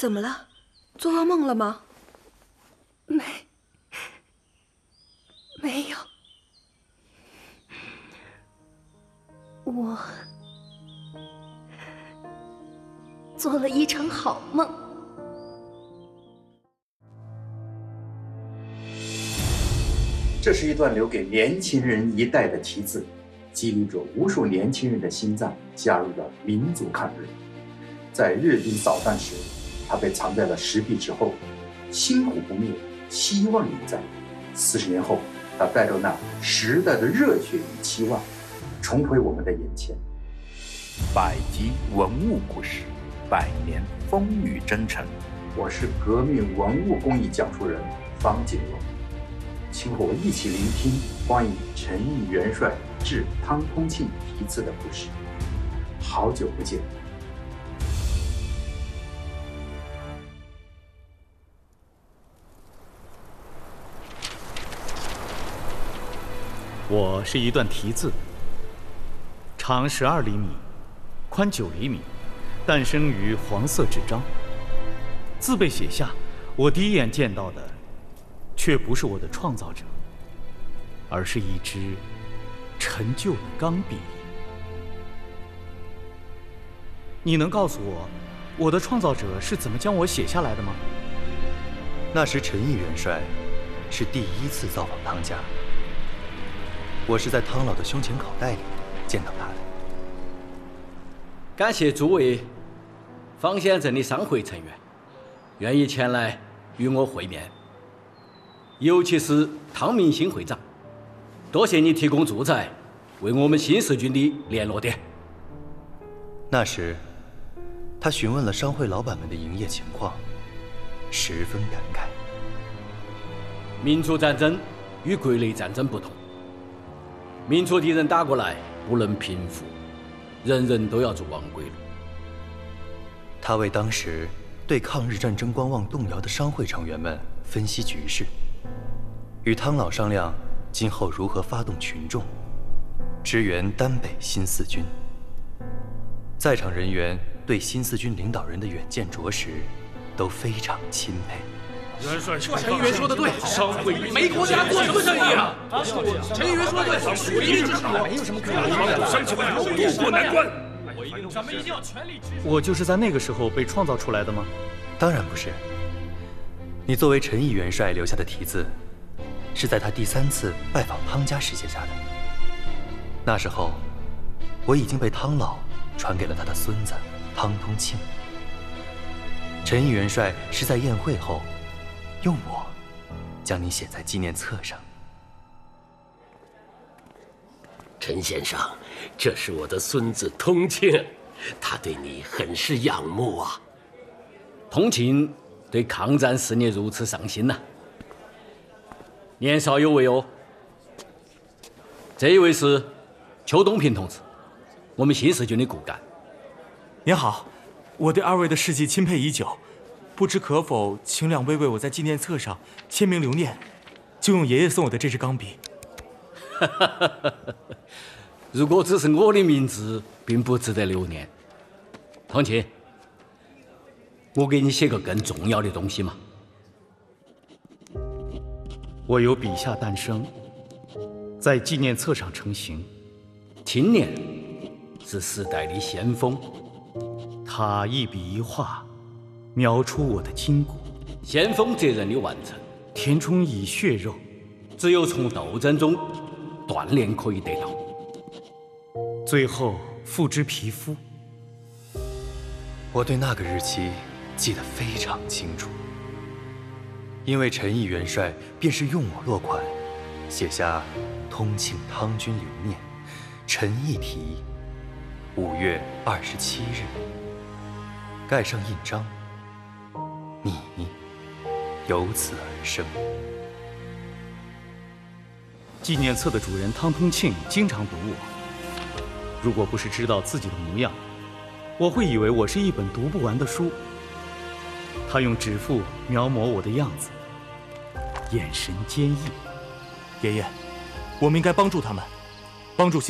怎么了？做噩梦了吗？ 没有。我做了一场好梦。 这是一段留给年轻人一代的题字，激励着无数年轻人的心脏，加入了民族抗日。在日军扫荡时，他被藏在了石壁之后，星火不灭，希望永在。40年后，他带着那时代的热血与期望，重回我们的眼前。 百集文物故事，100年风雨征程。 我是革命文物工艺讲述人方锦荣，请和我一起聆听关于陈毅元帅致汤通庆题字的故事。好久不见。 我是一段题字，长12厘米，宽9厘米，诞生于黄色纸张。字被写下，我第一眼见到的，却不是我的创造者，而是一支陈旧的钢笔。你能告诉我，我的创造者是怎么将我写下来的吗？ 那时陈毅元帅是第1次造访汤家。我是在汤老的胸前口袋里见到他的。 感谢诸位方县镇的商会成员愿意前来与我会面，尤其是汤明新会长，多谢你提供住宅，为我们新四军的联络点。 那时，他询问了商会老板们的营业情况，十分感慨。 民族战争与国内战争不同。民族敌人打过来不能平复，人人都要走亡归路。 他为当时对抗日战争观望动摇的商会成员们分析局势，与汤老商量今后如何发动群众支援丹北新四军。在场人员对新四军领导人的远见卓识都非常钦佩。 元帅，陈元说的对，商会没国家做什么生意啊？陈元说的对，属地之长，没有什么可以商起来，渡过难关。咱们一定要全力支持。 我就是在那个时候被创造出来的吗？ 当然不是。你作为陈毅元帅留下的题字，是在他第3次拜访汤家时写下的。那时候，我已经被汤老传给了他的孙子汤通庆。陈毅元帅是在宴会后，用我将你写在纪念册上。 陈先生，这是我的孙子通庆，他对你很是仰慕啊。 通庆对抗战事业如此上心呐，年少有为哦。这一位是邱东平同志，我们新四军的骨干。 您好，我对2位的事迹钦佩已久。不知可否请2位为我在纪念册上签名留念，就用爷爷送我的这支钢笔。 如果只是我的名字，并不值得留念。通庆，我给你写个更重要的东西嘛。 我由笔下诞生，在纪念册上成型。 青年是时代的先锋， 他一笔一画描出我的筋骨， 先锋责任的完成， 填充以血肉， 只有从斗争中锻炼可以得到， 最后付之皮肤。 我对那个日期记得非常清楚，因为陈毅元帅便是用我落款，写下“通庆汤军留念，陈毅题，5月27日”，盖上印章。你由此而生。 纪念册的主人汤通庆经常读我，如果不是知道自己的模样，我会以为我是一本读不完的书。他用指腹描摹我的样子，眼神坚毅。 爷爷，我们应该帮助他们，帮助新